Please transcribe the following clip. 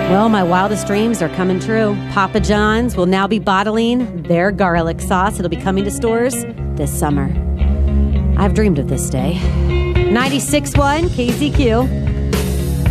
Well, my wildest dreams are coming true. Papa John's will now be bottling their garlic sauce. It'll be coming to stores this summer. I've dreamed of this day. 96.1 KZQ.